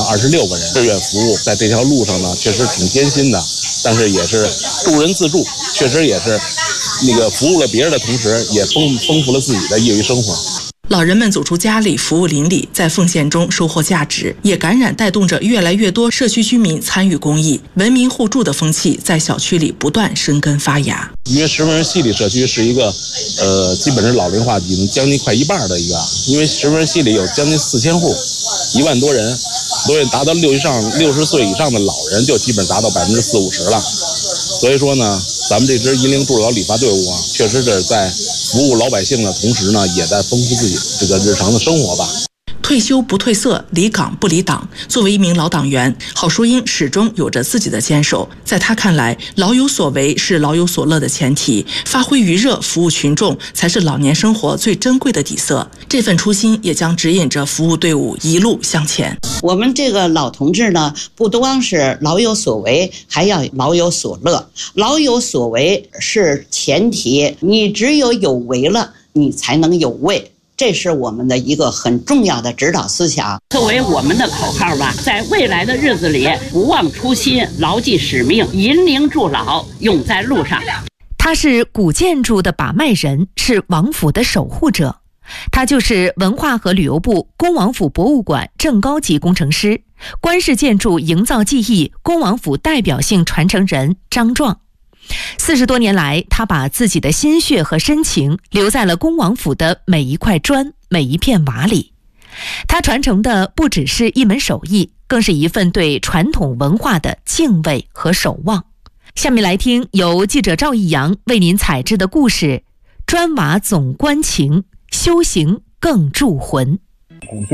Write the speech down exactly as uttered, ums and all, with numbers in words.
二十六个人志愿服务，在这条路上呢，确实挺艰辛的，但是也是助人自助，确实也是那个服务了别人的同时，也丰丰富了自己的业余生活。 老人们走出家里，服务邻里，在奉献中收获价值，也感染带动着越来越多社区居民参与公益，文明互助的风气在小区里不断生根发芽。 因为石门西里社区是一个，呃，基本是老龄化已经将近快一半的一个，因为石门西里有将近四千户，一万多人，所以达到六以上六十岁以上的老人就基本达到百分之四五十了。所以说呢，咱们这支银铃助老理发队伍啊，确实是在服务老百姓的同时呢，也在丰富自己这个日常的生活吧。 退休不褪色，离岗不离党。作为一名老党员，郝淑英始终有着自己的坚守。在他看来，老有所为是老有所乐的前提，发挥余热服务群众才是老年生活最珍贵的底色。这份初心也将指引着服务队伍一路向前。 我们这个老同志呢，不光是老有所为，还要老有所乐。老有所为是前提，你只有有为了，你才能有为。这是我们的一个很重要的指导思想， 作为我们的口号吧，在未来的日子里，不忘初心，牢记使命，银铃助老，永在路上。 他是古建筑的把脉人，是王府的守护者。他就是文化和旅游部恭王府博物馆正高级工程师，官式建筑营造技艺恭王府代表性传承人张壮。四十多年来，他把自己的心血和深情留在了恭王府的每一块砖、每一片瓦里。他传承的不只是一门手艺，更是一份对传统文化的敬畏和守望。下面来听由记者赵义阳为您采制的故事《砖瓦总关情，修行更铸魂》。